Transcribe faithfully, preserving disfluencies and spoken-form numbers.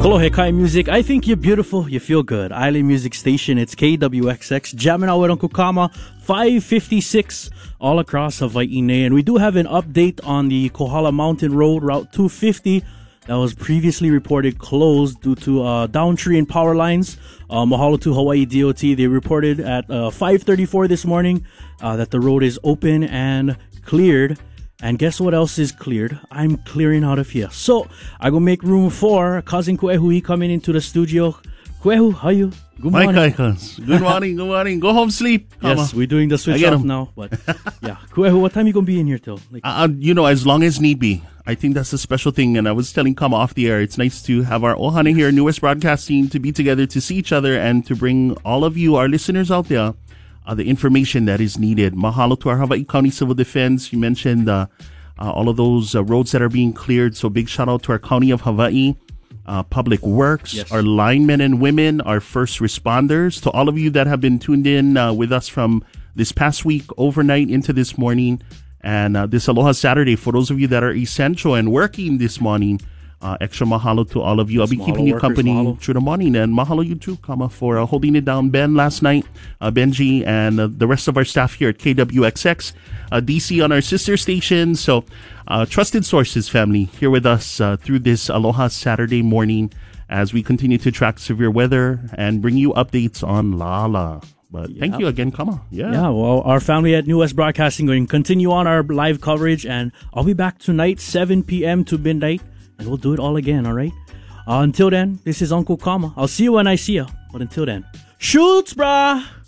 Kolohe Kai Music. I think you're beautiful. You feel good. Island Music Station. It's K W X X. Jamming out with Uncle Kama. five fifty-six all across Hawaii. And we do have an update on the Kohala Mountain Road, Route two fifty. That was previously reported closed due to uh, downtree and power lines. Uh, mahalo to Hawaii D O T. They reported at uh, five thirty-four this morning uh, that the road is open and cleared. And guess what else is cleared? I'm clearing out of here. So I go make room for cousin Kuehui coming into the studio. Kuehu, how are you? Good morning. My Kaikans. Good morning, good morning. Go home, sleep. Yes, we're doing the switch off now. But yeah, Kuehu, what time you going to be in here till? Like, uh, you know, as long as need be. I think that's a special thing. And I was telling Kama off the air, it's nice to have our Ohana here, Newest Broadcasting, to be together, to see each other, and to bring all of you, our listeners out there, Uh, the information that is needed. Mahalo to our Hawaii County Civil Defense. You mentioned uh, uh, all of those uh, roads that are being cleared. So big shout out to our County of Hawaii, uh, Public Works, yes. Our linemen and women, our first responders. To all of you that have been tuned in uh, with us from this past week, overnight into this morning, and uh, this Aloha Saturday. For those of you that are essential and working this morning, Uh, extra mahalo to all of you. I'll be Mahalo keeping you workers, company mahalo. through the morning. And mahalo you too, Kama, for uh, holding it down. Ben last night, uh, Benji, and uh, the rest of our staff here at K W X X, uh, D C on our sister station. So, uh, trusted sources, family, here with us uh, through this Aloha Saturday morning as we continue to track severe weather and bring you updates on Lala. But yeah. Thank you again, Kama. Yeah. Yeah, well, our family at New West Broadcasting going to continue on our live coverage, and I'll be back tonight, seven p.m. to midnight. And we'll do it all again, all right? Uh, until then, this is Uncle Kama. I'll see you when I see you. But until then, shoots, brah!